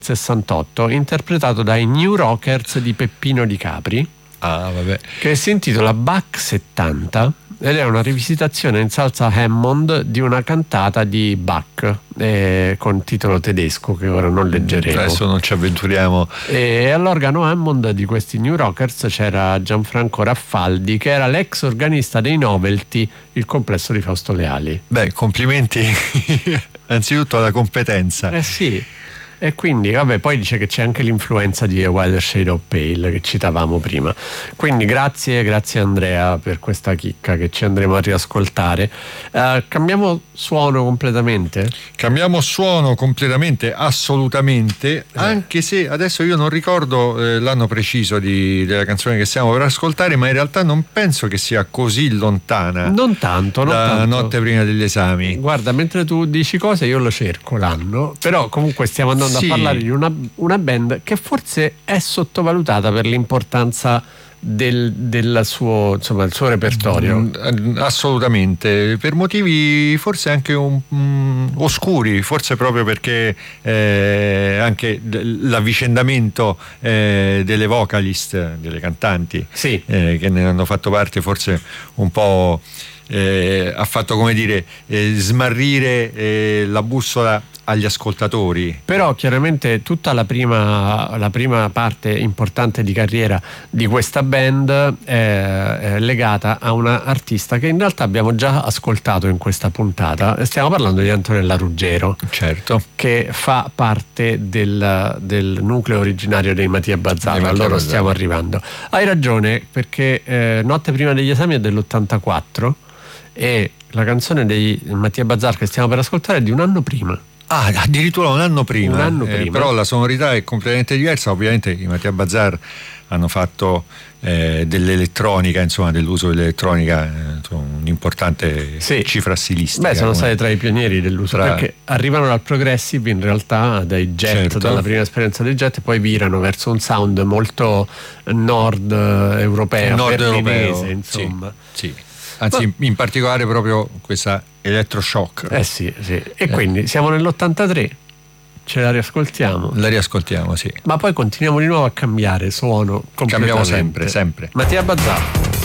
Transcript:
68, interpretato dai New Rockers di Peppino Di Capri, che si intitola Bach 70 ed è una rivisitazione in salsa Hammond di una cantata di Bach con titolo tedesco che ora non leggeremo. Adesso non ci avventuriamo. E all'organo Hammond di questi New Rockers c'era Gianfranco Raffaldi, che era l'ex organista dei Novelty, il complesso di Fausto Leali. Beh, complimenti anzitutto alla competenza. Sì. E quindi, vabbè, poi dice che c'è anche l'influenza di A Wider Shade of Pale che citavamo prima. Quindi grazie Andrea per questa chicca che ci andremo a riascoltare. Cambiamo suono completamente? Cambiamo suono completamente, assolutamente, anche se adesso io non ricordo l'anno preciso della canzone che stiamo per ascoltare, ma in realtà non penso che sia così lontana. Non tanto. Notte prima degli esami. Guarda, mentre tu dici cose io lo cerco l'anno, però comunque stiamo andando a parlare di una band che forse è sottovalutata per l'importanza del suo repertorio. Assolutamente, per motivi forse anche oscuri, forse proprio perché anche l'avvicendamento delle vocalist, delle cantanti, che ne hanno fatto parte, forse un po' ha fatto, come dire, smarrire la bussola agli ascoltatori. Però chiaramente tutta la prima parte importante di carriera di questa band è legata a una artista che in realtà abbiamo già ascoltato in questa puntata. Stiamo parlando di Antonella Ruggero, certo, che fa parte del nucleo originario dei Mattia Bazar. Allora stiamo arrivando. Hai ragione, perché Notte prima degli esami è dell'84 e la canzone dei Mattia Bazar che stiamo per ascoltare è di un anno prima. Addirittura un anno prima. Però la sonorità è completamente diversa. Ovviamente i Mattia Bazar hanno fatto dell'elettronica, insomma, dell'uso dell'elettronica, un'importante cifra stilistica. Beh, sono stati tra i pionieri dell'uso, perché arrivano dal progressive in realtà, dai jet, certo, dalla prima esperienza dei jet, e poi virano verso un sound molto nord europeo, berlinese, insomma. Sì. Anzi, in particolare proprio questa electroshock. Sì. E quindi siamo nell'83, ce la riascoltiamo. La riascoltiamo, sì. Ma poi continuiamo di nuovo a cambiare suono completamente. Cambiamo sempre. Mattia Bazar.